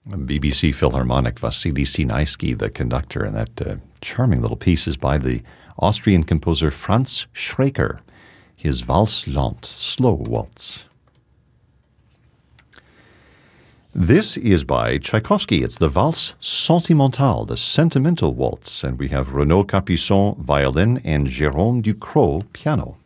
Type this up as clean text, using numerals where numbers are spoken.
BBC Philharmonic, Vasily Sinaisky, the conductor, and that charming little piece is by the Austrian composer Franz Schreker, his Valse Lente, slow waltz. This is by Tchaikovsky. It's the Valse Sentimentale, the sentimental waltz, and we have Renaud Capuçon, violin, and Jérôme Ducrot, piano.